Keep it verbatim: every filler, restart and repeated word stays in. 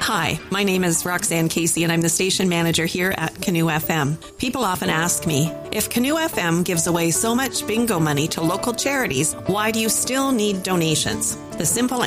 Hi, my name is Roxanne Casey, and I'm the station manager here at Canoe F M. People often ask me, if Canoe F M gives away so much bingo money to local charities, why do you still need donations? The simple